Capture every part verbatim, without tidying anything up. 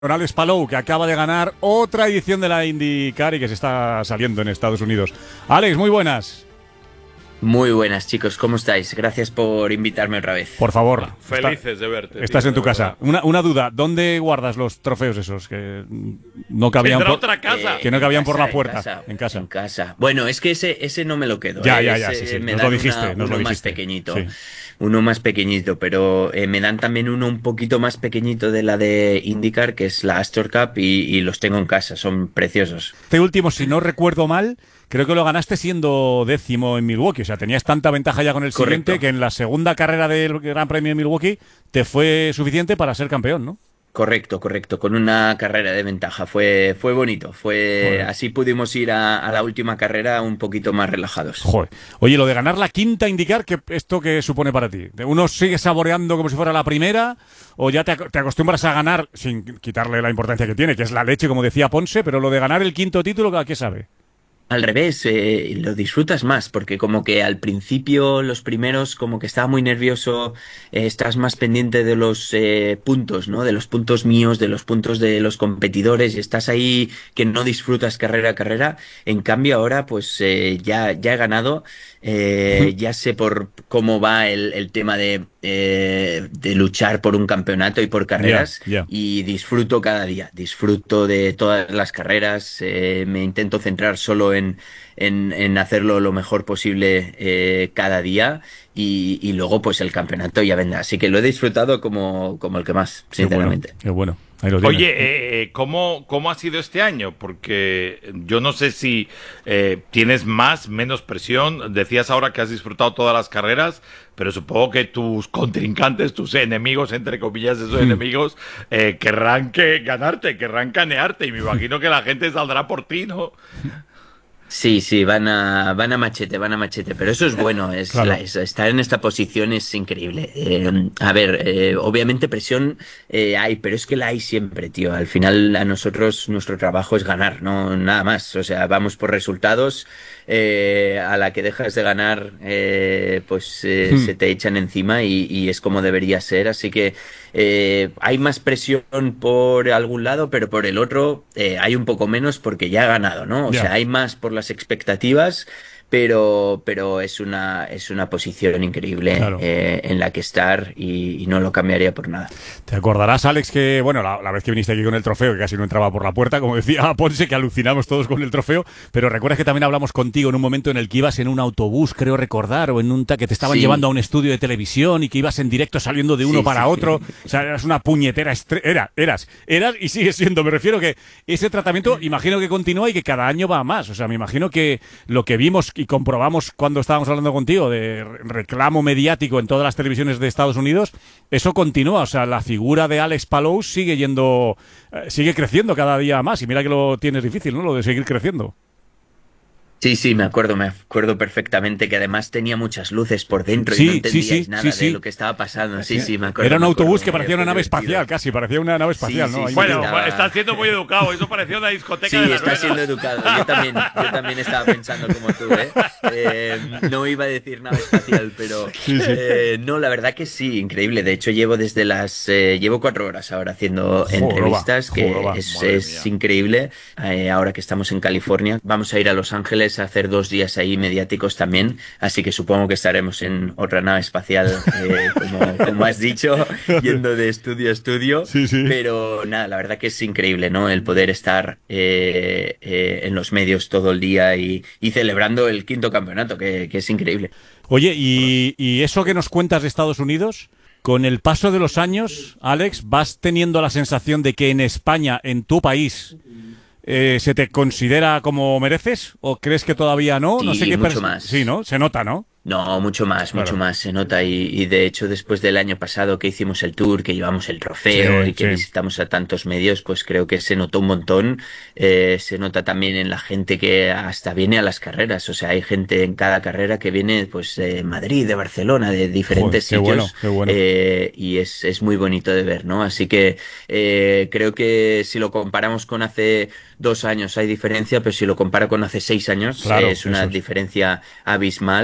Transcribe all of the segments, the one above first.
Con Alex Palou, que acaba de ganar otra edición de la IndyCar y que se está saliendo en Estados Unidos. Alex, muy buenas. Muy buenas, chicos, ¿cómo estáis? Gracias por invitarme otra vez. Por favor. Felices está, de verte. Estás tío, en tu de casa. Una, una duda, ¿dónde guardas los trofeos esos? Que no cabían por, otra casa. Que no cabían casa, por la puerta. En casa, en casa. En casa. Bueno, es que ese, ese no me lo quedo. Ya, ¿eh? ya, ya, ese, sí, sí. Me Nos dan lo dijiste, una, nos uno lo más dijiste. pequeñito. Sí. Uno más pequeñito, pero eh, me dan también uno un poquito más pequeñito de la de IndyCar, que es la Astor Cup, y, y los tengo en casa, son preciosos. Este último, si no recuerdo mal, creo que lo ganaste siendo décimo en Milwaukee. O sea, tenías tanta ventaja ya con el Correcto. siguiente que en la segunda carrera del Gran Premio de Milwaukee te fue suficiente para ser campeón, ¿no? Correcto, correcto, con una carrera de ventaja. Fue, fue bonito, fue Joder. así pudimos ir a, a la última carrera un poquito más relajados. Joder. Oye, lo de ganar la quinta IndyCar, ¿qué, ¿esto qué supone para ti? ¿Uno sigue saboreando como si fuera la primera? ¿O ya te, te acostumbras a ganar, sin quitarle la importancia que tiene, que es la leche, como decía Ponce, pero lo de ganar el quinto título, ¿a qué sabe? Al revés, eh, lo disfrutas más, porque como que al principio, los primeros, como que estaba muy nervioso, eh, estás más pendiente de los eh, puntos, ¿no? De los puntos míos, de los puntos de los competidores, y estás ahí que no disfrutas carrera a carrera. En cambio ahora, pues eh, ya, ya he ganado, eh, ya sé por cómo va el, el tema de, eh, de luchar por un campeonato y por carreras, Yeah, yeah. y disfruto cada día, disfruto de todas las carreras, eh, me intento centrar solo en En, en, en hacerlo lo mejor posible eh, cada día, y, y luego pues el campeonato ya vendrá. Así que lo he disfrutado como, como el que más, sinceramente. Qué bueno, qué bueno. Ahí lo tienes. Oye, eh, eh, ¿cómo, ¿cómo ha sido este año? Porque yo no sé si eh, tienes más, menos presión. Decías ahora que has disfrutado todas las carreras, pero supongo que tus contrincantes, tus enemigos, entre comillas, esos Hmm. enemigos, eh, querrán que ganarte, querrán canearte, y me imagino que la gente saldrá por ti, ¿no? Sí, sí, van a, van a machete, van a machete, pero eso es bueno, es, Claro. la- es- estar en esta posición es increíble. Eh, a ver, eh, obviamente presión eh, hay, pero es que la hay siempre, tío. Al final a nosotros nuestro trabajo es ganar, no nada más. O sea, vamos por resultados, eh, a la que dejas de ganar, eh, pues eh, Hmm. se te echan encima, y, y es como debería ser. Así que eh, hay más presión por algún lado, pero por el otro eh, hay un poco menos porque ya ha ganado, ¿no? O Ya. sea, hay más por las expectativas, pero, pero es una, es una posición increíble, Claro. eh, en la que estar, y, y no lo cambiaría por nada. Te acordarás, Alex, que, bueno, la, la vez que viniste aquí con el trofeo, que casi no entraba por la puerta, como decía Ponce, que alucinamos todos con el trofeo, pero recuerdas que también hablamos contigo en un momento en el que ibas en un autobús, creo recordar, o en un ta que te estaban Sí. llevando a un estudio de televisión y que ibas en directo saliendo de uno Sí, para sí. otro. O sea, eras una puñetera estre- era, eras, eras y sigues siendo. Me refiero que ese tratamiento, imagino que continúa y que cada año va a más. O sea, me imagino que lo que vimos y comprobamos cuando estábamos hablando contigo de re- reclamo mediático en todas las televisiones de Estados Unidos, eso continúa. O sea, la figura de Alex Palou sigue yendo, eh, sigue creciendo cada día más. Y mira que lo tienes difícil, ¿no? Lo de seguir creciendo. Sí, sí, me acuerdo, me acuerdo perfectamente que además tenía muchas luces por dentro, Sí, y no sí, entendíais sí, nada sí, sí. de lo que estaba pasando. Sí, sí, me acuerdo. Era un me autobús acuerdo, que parecía eh, una fue nave divertido. espacial, casi, parecía una nave espacial, Sí, ¿no? sí, Ahí sí. Bueno, metido. estaba- estás siendo muy educado, eso parecía una discoteca Sí, de Las está Vegas. siendo educado. Yo también, yo también estaba pensando como tú, ¿eh? Eh, no iba a decir nada espacial, pero eh, no, la verdad que sí, increíble. De hecho, llevo desde las eh, llevo cuatro horas ahora haciendo Joder, entrevistas, va, que joder, va. es, Madre es mía. increíble. Eh, ahora que estamos en California, vamos a ir a Los Ángeles a hacer dos días ahí mediáticos también, así que supongo que estaremos en otra nave espacial, eh, como, como has dicho, yendo de estudio a estudio. Sí, sí. Pero nada, la verdad que es increíble, ¿no? El poder estar eh, eh, en los medios todo el día, y, y celebrando el quinto campeonato, que, que es increíble. Oye, y, y eso que nos cuentas de Estados Unidos, con el paso de los años, Alex, ¿vas teniendo la sensación de que en España, en tu país, eh, se te considera como mereces? ¿O crees que todavía no? no Sí, sé qué mucho pers- más. Sí, ¿no? Se nota, ¿no? No, mucho más, Claro. mucho más se nota, y, y de hecho después del año pasado que hicimos el tour, que llevamos el trofeo Sí, y que sí. visitamos a tantos medios, pues creo que se notó un montón. Eh, se nota también en la gente que hasta viene a las carreras, o sea, hay gente en cada carrera que viene pues de Madrid, de Barcelona, de diferentes Joder, qué bueno, sitios, qué bueno. eh, y es, es muy bonito de ver, ¿no? Así que eh, creo que si lo comparamos con hace dos años hay diferencia, pero si lo comparo con hace seis años, Claro, eh, es una eso es. diferencia abismal.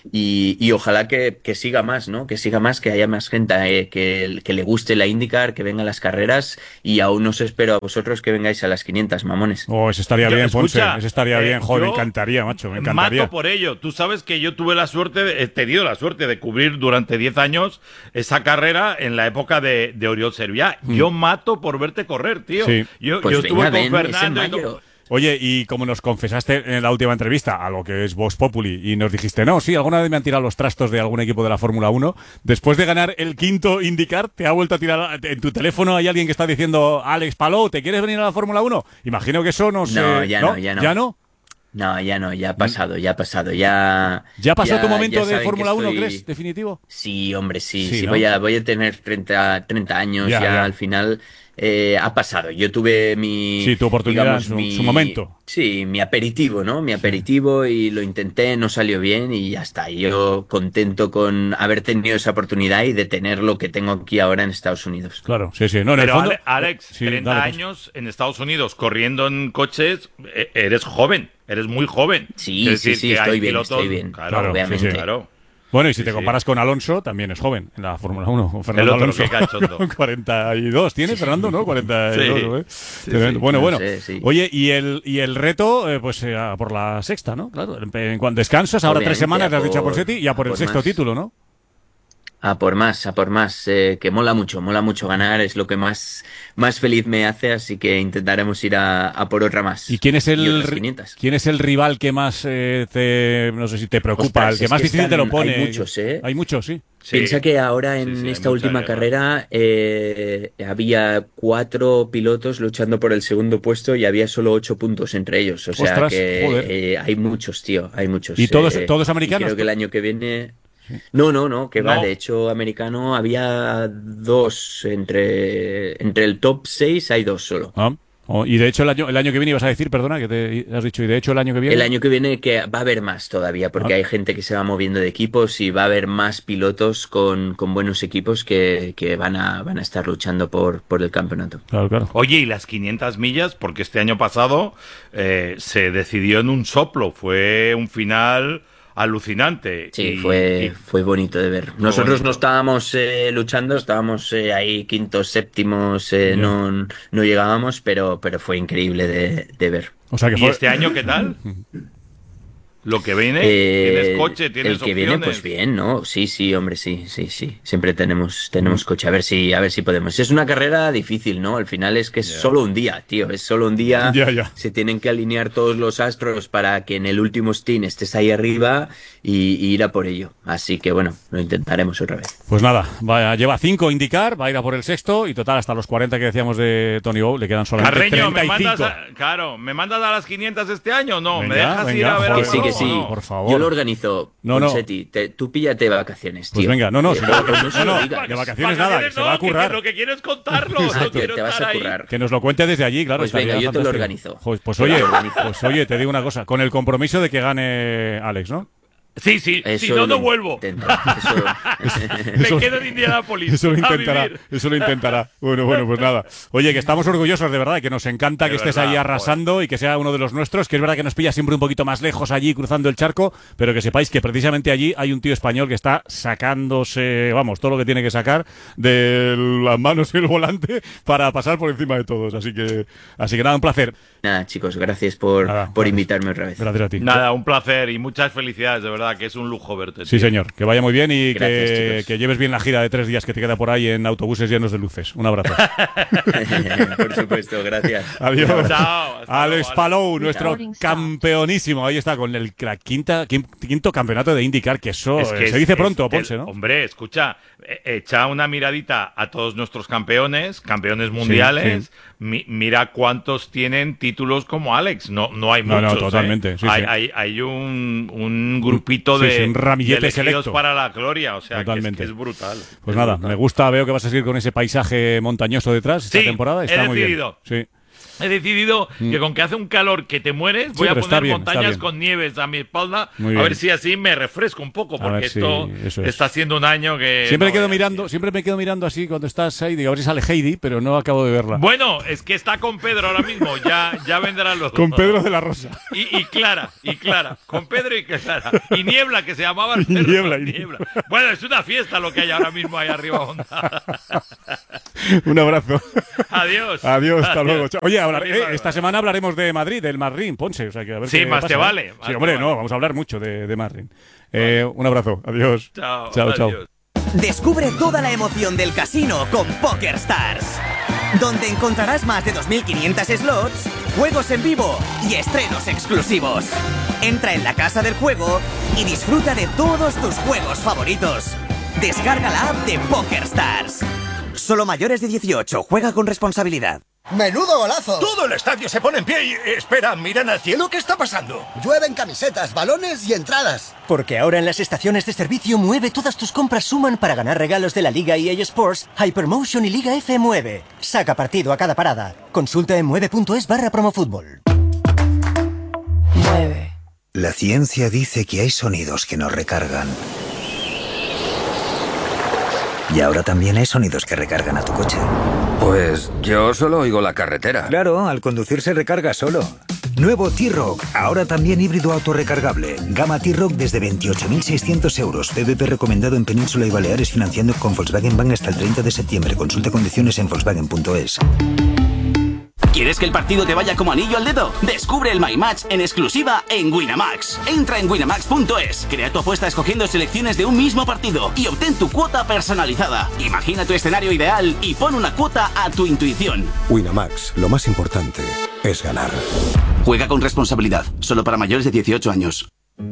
Y, y ojalá que, que siga más, ¿no? Que siga más, que haya más gente eh, que, que le guste la IndyCar, que venga a las carreras y aún os espero a vosotros que vengáis a las quinientas, mamones. Oh, eso estaría Yo- bien, Ponce. escucha, Eso estaría eh, bien. Joder, me yo encantaría, macho. Me encantaría. Mato por ello. Tú sabes que yo tuve la suerte, de- he tenido la suerte de cubrir durante diez años esa carrera en la época de, de Oriol Serviá. Yo mato por verte correr, tío. Sí. Yo, Pues yo estuve venga, con ven, es en Fernando y no- mayo. Oye, y como nos confesaste en la última entrevista, a lo que es Vox Populi, y nos dijiste, no, sí, alguna vez me han tirado los trastos de algún equipo de la Fórmula uno, después de ganar el quinto IndyCar, ¿te ha vuelto a tirar en tu teléfono? ¿Hay alguien que está diciendo, Alex Palou, ¿te quieres venir a la Fórmula uno? Imagino que eso no sé... No, ya no, ya no. ¿Ya no? No, ya no, ya ha pasado, ya ha pasado, ya... ¿Ya pasó tu momento ya de saben que Fórmula uno, estoy- crees, definitivo? Sí, hombre, sí, Sí, sí, ¿no? voy a, voy a tener treinta, treinta años, Ya, ya, ya. al final eh, ha pasado. Yo tuve mi... Sí, tu oportunidad, digamos, su- mi- su momento. Sí, mi aperitivo, ¿no? Mi aperitivo y lo intenté, no salió bien y ya está. Yo contento con haber tenido esa oportunidad y de tener lo que tengo aquí ahora en Estados Unidos. Claro, sí, sí. No, en el Pero fondo... Ale- Alex, Sí, treinta dale, pues. años en Estados Unidos corriendo en coches, e- eres joven, eres muy joven. Sí, Quiero sí, decir sí, que hay estoy bien, pilotos- estoy bien, Claro, Claro, obviamente. sí, sí. claro. Bueno, y si te Sí, comparas con Alonso, también es joven en la Fórmula uno. Con Fernando El otro, Alonso, qué cachondo. con cuarenta y dos tiene Fernando, ¿no? cuarenta y dos, Sí. ¿eh? Sí, Tremendo. sí. Bueno, No bueno. sé, sí. Oye, y el, y el reto, eh, pues eh, a por la sexta, ¿no? Claro, en, en cuanto descansas, ahora tres Obviamente, semanas, le has a dicho a por- Ponseti, y a por a el por sexto más. título, ¿no? A por más, a por más, eh, que mola mucho, mola mucho ganar, es lo que más, más feliz me hace, así que intentaremos ir a, a por otra más. ¿Y quién es el otras ri- quinientas. quién es el rival que más eh, te, no sé si te preocupa, Ostras, el que es más que difícil te lo están- pone? hay muchos, ¿eh? Hay muchos, sí. Sí. Piensa que ahora en Sí, sí, hay esta mucha última guerra. carrera eh, había cuatro pilotos luchando por el segundo puesto y había solo ocho puntos entre ellos. O sea Ostras, que joder. eh, hay muchos, tío, hay muchos. ¿Y todos- eh, todos y americanos? creo que el año que viene... No, no, no, que va. No. De hecho, americano había dos entre, entre el top seis, hay dos solo. Ah, oh, y de hecho el año, el año que viene ibas a decir, perdona, que te has dicho, y de hecho el año que viene... El año que viene que va a haber más todavía, porque Ah. hay gente que se va moviendo de equipos y va a haber más pilotos con, con buenos equipos que, que van a, van a estar luchando por, por el campeonato. Claro, claro. Oye, y las quinientas millas, porque este año pasado eh, se decidió en un soplo, fue un final alucinante. Sí, Y- fue, y- fue bonito de ver. Nosotros bonito. no estábamos eh, luchando, estábamos eh, ahí quintos, séptimos, eh, Ya. no, no llegábamos, pero, pero fue increíble de, de ver. O sea que ¿Y fue... este año qué tal? Lo que viene, Eh, tienes coche, tienes el que opciones. viene, pues bien, ¿no? Sí, sí, hombre, sí, sí, sí. Siempre tenemos, tenemos coche. A ver si, a ver si podemos. Es una carrera difícil, ¿no? Al final es que es Ya. solo un día, tío. Es solo un día. Ya, ya. Se tienen que alinear todos los astros para que en el último stint estés ahí arriba y, y ir a por ello. Así que bueno, lo intentaremos otra vez. Pues nada, va, lleva cinco indicar, va a ir a por el sexto y total hasta los cuarenta que decíamos de Tony Bow le quedan solamente Carreño, treinta ¿me y cinco. mandas a, claro, ¿me mandas a las quinientas este año o no? ¿Me Venga, dejas ir venga, a ver joder, Que sí, algo, que o sí. no? Por favor. Yo lo organizo. No, no. Ponseti, te- tú píllate vacaciones, tío. Pues venga, no, no, Eh, si o- no, o no se no, lo no, digas. de vacaciones nada, que se va a no, currar. Que lo que quiero es contarlo. Ah, no que quiero te vas estar a ahí. currar. Que nos lo cuente desde allí, claro. Pues venga, estaría yo te lo fantástico. organizo. Pues, pues Te lo oye, organizo. pues oye, te digo una cosa, con el compromiso de que gane Alex, ¿no? Sí, sí, Eso si no, no lo vuelvo. intento. Eso- Me Eso- quedo en Indianápolis. Eso lo a intentará, vivir. eso lo intentará. Bueno, bueno, pues nada. Oye, que estamos orgullosos de verdad, que nos encanta De que estés verdad, ahí arrasando y que sea uno de los nuestros, que es verdad que nos pilla siempre un poquito más lejos allí cruzando el charco, pero que sepáis que precisamente allí hay un tío español que está sacándose, vamos, todo lo que tiene que sacar de las manos y el volante para pasar por encima de todos. Así que, así que nada, un placer. Nada, chicos, gracias por, Nada, por gracias. invitarme otra vez. Gracias a ti. Nada, un placer y muchas felicidades, de verdad, que es un lujo verte. Sí, tío. señor. Que vaya muy bien y Gracias, que, chicos. que lleves bien la gira de tres días que te queda por ahí en autobuses llenos de luces. Un abrazo. Por supuesto, gracias. Adiós. Chao, hasta Alex luego, Palou, nuestro Recording stopped. campeonísimo. Ahí está, con el la quinta, quin- quinto campeonato de IndyCar, que eso Es que eh, es- se dice es pronto, del- Ponce, ¿no? Hombre, escucha, eh, echa una miradita a todos nuestros campeones, campeones mundiales. sí. Mi- mira cuántos tienen títulos como Alex. No, no hay No, no, muchos. totalmente, ¿eh? sí, hay, sí. hay, hay un, un grupito Sí, de, sí, un ramillete de elegidos selecto. para la gloria. O sea, que es, Totalmente. que es brutal. Pues Es nada, brutal. me gusta, veo que vas a seguir con ese paisaje montañoso detrás esta Sí, temporada. Está he muy bien. decidido. Sí. he decidido mm. que con que hace un calor que te mueres, voy sí, a poner bien, montañas con nieves a mi espalda, Muy a bien. ver si así me refresco un poco, porque esto sí, está siendo un año que... Siempre no me quedo veas, mirando, tío. siempre me quedo mirando así cuando estás ahí, digo, a ver si sale Heidi, pero no acabo de verla. Bueno, es que está con Pedro ahora mismo, ya, ya vendrán los Con Pedro de la Rosa. Y, y Clara, y Clara, con Pedro y Clara. Y Niebla, que se llamaba el perro. Niebla, y Niebla. Bueno, es una fiesta lo que hay ahora mismo ahí arriba. Onda. Un abrazo. Adiós. Adiós, hasta Adiós. luego. Chao. Oye, hablar- Adiós. eh, esta semana hablaremos de Madrid, del Marrín, Ponce. O sea, que a ver Sí, qué más pasa, te ¿eh? vale, más Sí, te hombre, vale. no, vamos a hablar mucho de, de Marrín. Eh, un abrazo. Adiós. Chao, chao. chao. adiós. Descubre toda la emoción del casino con PokerStars, donde encontrarás más de dos mil quinientos slots, juegos en vivo y estrenos exclusivos. Entra en la casa del juego y disfruta de todos tus juegos favoritos. Descarga la app de PokerStars. Solo mayores de dieciocho, juega con responsabilidad. ¡Menudo golazo! Todo el estadio se pone en pie y... Espera, miran al cielo, ¿qué está pasando? Llueven camisetas, balones y entradas. Porque ahora en las estaciones de servicio Mueve todas tus compras suman para ganar regalos de la Liga E A Sports, Hypermotion y Liga F Mueve. Saca partido a cada parada. Consulta en mueve punto es barra promofútbol. Mueve. La ciencia dice que hay sonidos que nos recargan. Y ahora también hay sonidos que recargan a tu coche. Pues yo solo oigo la carretera. Claro, al conducir se recarga solo. Nuevo T-Rock, ahora también híbrido autorrecargable. Gama T-Rock desde veintiocho mil seiscientos euros. P V P recomendado en Península y Baleares, financiando con Volkswagen Bank hasta el treinta de septiembre. Consulta condiciones en volkswagen punto es. ¿Quieres que el partido te vaya como anillo al dedo? Descubre el My Match en exclusiva en Winamax. Entra en winamax punto es, crea tu apuesta escogiendo selecciones de un mismo partido y obtén tu cuota personalizada. Imagina tu escenario ideal y pon una cuota a tu intuición. Winamax, lo más importante es ganar. Juega con responsabilidad, solo para mayores de dieciocho años.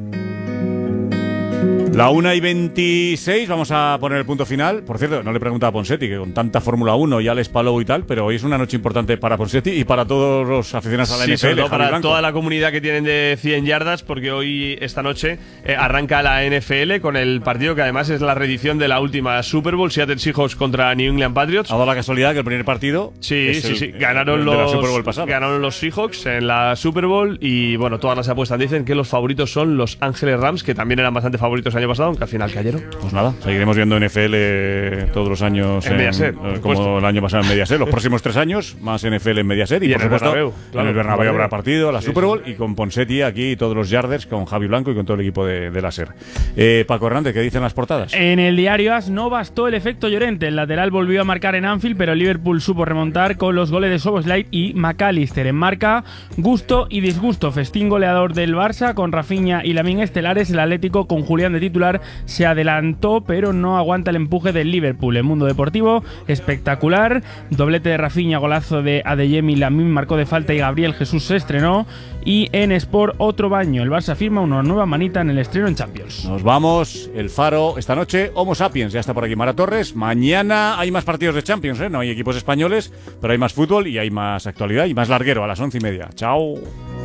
La una y veintiséis, vamos a poner el punto final. Por cierto, no le preguntaba a Ponsetti, que con tanta Fórmula uno ya les paló y tal, pero hoy es una noche importante para Ponsetti y para todos los aficionados a la Sí, N F L. sobre todo Javi para Blanco. toda la comunidad que tienen de cien yardas, porque hoy, esta noche, eh, arranca la N F L con el partido que además es la reedición de la última Super Bowl, Seattle Seahawks contra New England Patriots. Ha dado la casualidad que el primer partido Sí, es sí, el- sí. Ganaron el de la los, Super Bowl pasada. ganaron los Seahawks en la Super Bowl y, bueno, todas las apuestas dicen que los favoritos son los Ángeles Rams, que también eran bastante favoritos el año pasado, aunque al final cayeron. Pues nada, seguiremos viendo N F L todos los años En Mediaset, por eh, supuesto. como el año pasado en Mediaset. Los próximos tres años, más N F L en Mediaset y, Y por en el supuesto Bernabéu, claro. en el Bernabéu habrá Bernabéu. partido, la Sí, Super sí, Bowl y con Ponsetti aquí todos los Yarders, con Javi Blanco y con todo el equipo de, de la SER. Eh, Paco Hernández, ¿qué dicen las portadas? En el diario As no bastó el efecto Llorente. El lateral volvió a marcar en Anfield, pero el Liverpool supo remontar con los goles de Szoboszlai y McAllister. En marca, gusto y disgusto. Festín goleador del Barça con Rafinha y Lamine estelares. El Atlético con Julián de titular se adelantó, pero no aguanta el empuje del Liverpool. El Mundo Deportivo, espectacular. Doblete de Rafinha, golazo de Adeyemi, Lamine marcó de falta y Gabriel Jesús se estrenó. Y en Sport, otro baño. El Barça firma una nueva manita en el estreno en Champions. Nos vamos, el Faro esta noche, Homo Sapiens, ya está por aquí Mara Torres. Mañana hay más partidos de Champions, ¿eh? No hay equipos españoles, pero hay más fútbol y hay más actualidad y más larguero a las once y media. Chao.